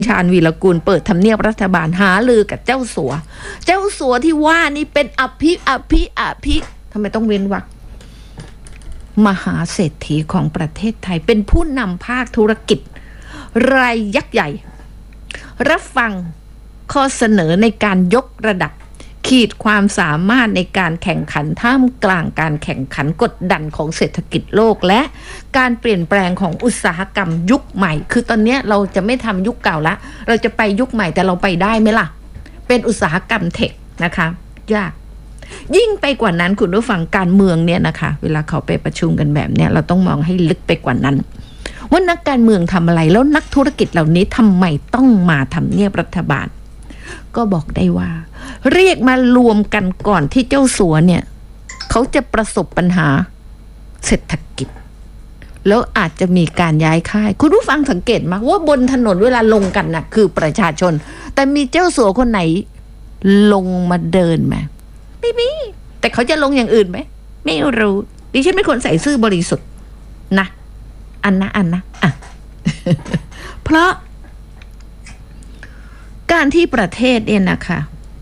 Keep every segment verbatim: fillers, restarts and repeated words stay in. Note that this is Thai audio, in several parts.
ชาญวีรกูลเปิดทำเนียบรัฐบาลหาลือกับเจ้าสัวเจ้าสัวที่ว่านี่เป็นอภิอภิอภิทำไมต้องเว้นวรรคมหาเศรษฐีของประเทศไทยเป็นผู้นำภาคธุรกิจรายยักษ์ใหญ่รับฟังข้อเสนอในการยกระดับขีดความสามารถในการแข่งขันท่ามกลางการแข่งขันกดดันของเศรษฐกิจโลกและการเปลี่ยนแปลงของอุตสาหกรรมยุคใหม่คือตอนนี้เราจะไม่ทำยุคเก่าละเราจะไปยุคใหม่แต่เราไปได้ไหมล่ะเป็นอุตสาหกรรมเทคนะคะยากยิ่งไปกว่านั้นคุณผู้ฟังการเมืองเนี่ยนะคะเวลาเขาไปประชุมกันแบบเนี้ยเราต้องมองให้ลึกไปกว่านั้นว่านักการเมืองทำอะไรแล้วนักธุรกิจเหล่านี้ทำไมต้องมาทำเนียบรัฐบาลก็บอกได้ว่าเรียกมารวมกันก่อนที่เจ้าสัวเนี่ยเขาจะประสบปัญหาเศรษฐกิจแล้วอาจจะมีการย้ายค่ายคุณผู้ฟังสังเกตมาว่าบนถนนเวลาลงกันน่ะคือประชาชนแต่มีเจ้าสัวคนไหนลงมาเดินไหมไม่มีแต่เขาจะลงอย่างอื่นไหมไม่รู้ดิฉันเป็นคนใส่ซื่อบริสุทธิ์นะอันนะอันนะอ่ะ เพราะการที่ประเทศเนี่ยนะคะ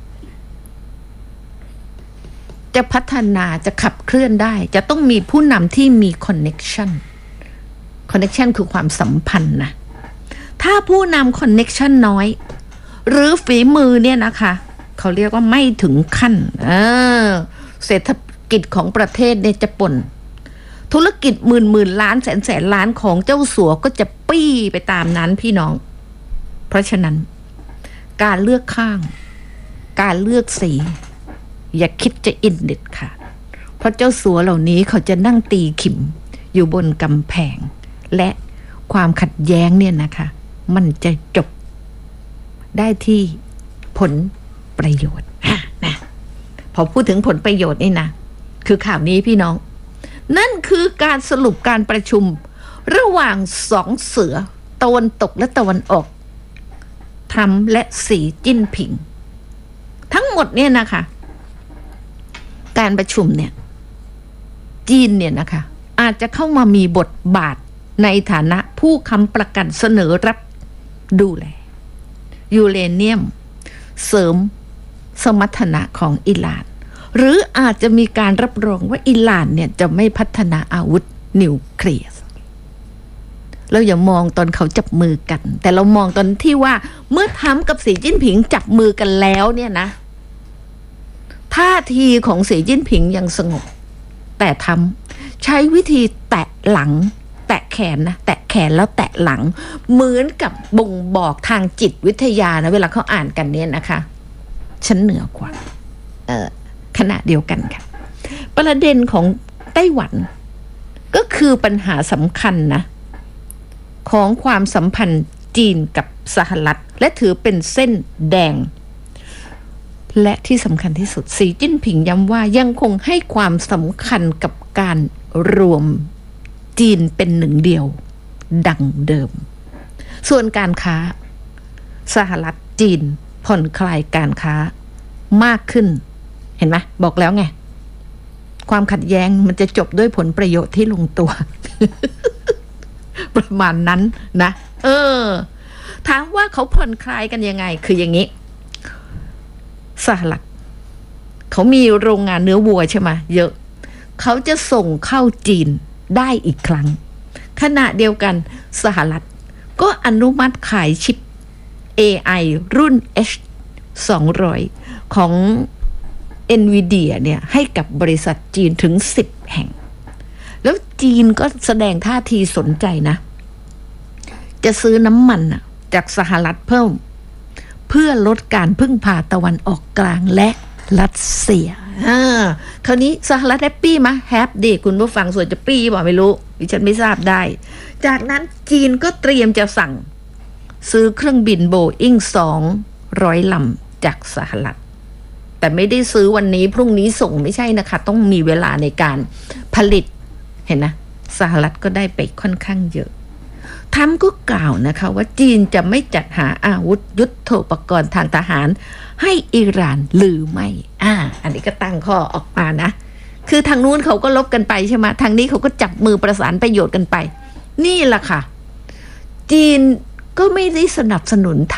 จะพัฒนาจะขับเคลื่อนได้จะต้องมีผู้นำที่มีคอนเน็กชันคอนเน็กชันคือความสัมพันธ์นะถ้าผู้นำคอนเน็กชันน้อยหรือฝีมือเนี่ยนะคะเขาเรียกว่าไม่ถึงขั้นเออเศรษฐกิจของประเทศเนี่ยจะป่นธุรกิจหมื่นหมื่นล้านแสนแสนล้านของเจ้าสัวก็จะปี้ไปตามนั้นพี่น้องเพราะฉะนั้นการเลือกข้างการเลือกสีอย่าคิดจะอินเด็ดขาดเพราะเจ้าสัวเหล่านี้เขาจะนั่งตีขิมอยู่บนกำแพงและความขัดแย้งเนี่ยนะคะมันจะจบได้ที่ผลประโยชน์นะพอพูดถึงผลประโยชน์นี่นะคือข่าวนี้พี่น้องนั่นคือการสรุปการประชุมระหว่างสองเสือตะวันตกและตะวันออกทรัมป์และสีจิ้นผิงทั้งหมดเนี่ยนะคะการประชุมเนี่ยจีนเนี่ยนะคะอาจจะเข้ามามีบทบาทในฐานะผู้ค้ำประกันเสนอรับดูแลยูเรเนียมเสริมสมรรถนะของอิหร่านหรืออาจจะมีการรับรองว่าอิหร่านเนี่ยจะไม่พัฒนาอาวุธนิวเคลียร์เราอย่ามองตอนเขาจับมือกันแต่เรามองตอนที่ว่าเมื่อทรัมป์กับสีจิ้นผิงจับมือกันแล้วเนี่ยนะท่าทีของสีจิ้นผิงยังสงบแต่ทรัมป์ใช้วิธีแตะหลังแตะแขนนะแตะแขนแล้วแตะหลังเหมือนกับบ่งบอกทางจิตวิทยานะเวลาเขาอ่านกันเนี่ยนะคะฉันเหนือกว่าเออขณะเดียวกันค่ะประเด็นของไต้หวันก็คือปัญหาสำคัญนะของความสัมพันธ์จีนกับสหรัฐและถือเป็นเส้นแดงและที่สำคัญที่สุดสีจิ้นผิงย้ำว่ายังคงให้ความสำคัญกับการรวมจีนเป็นหนึ่งเดียวดังเดิมส่วนการค้าสหรัฐจีนผ่อนคลายการค้ามากขึ้นเห็นไหมบอกแล้วไงความขัดแย้งมันจะจบด้วยผลประโยชน์ที่ลงตัว ประมาณนั้นนะเออถามว่าเขาผ่อนคลายกันยังไงคืออย่างนี้สหรัฐเขามีโรงงานเนื้อวัวใช่ไหมเยอะเขาจะส่งเข้าจีนได้อีกครั้งขณะเดียวกันสหรัฐก็อนุมัติขายชิป เอ ไอ รุ่น เอช สองร้อย ของ Nvidia เนี่ยให้กับบริษัทจีนถึงสิบแห่งแล้วจีนก็แสดงท่าทีสนใจนะจะซื้อน้ำมันจากสหรัฐเพิ่มเพื่อลดการพึ่งพาตะวันออกกลางและรัสเซียอ่าคราวนี้สหรัฐแฮปปี้ไหมแฮปดีคุณผู้ฟังส่วนจะปี้บอกไม่รู้ดิฉันไม่ทราบได้จากนั้นจีนก็เตรียมจะสั่งซื้อเครื่องบินโบอิ้งสองร้อยลำจากสหรัฐแต่ไม่ได้ซื้อวันนี้พรุ่งนี้ส่งไม่ใช่นะคะต้องมีเวลาในการผลิตเห็นนะสหรัฐก็ได้ไปค่อนข้างเยอะทรัมป์ก็กล่าวนะคะว่าจีนจะไม่จัดหาอาวุธยุทโธปกรณ์ทางทหารให้อิหร่านหรือไม่อ่าอันนี้ก็ตั้งข้อออกมานะคือทางนู้นเขาก็ลบกันไปใช่ไหมทางนี้เขาก็จับมือประสานประโยชน์กันไปนี่แหละค่ะจีนก็ไม่ได้สนับสนุน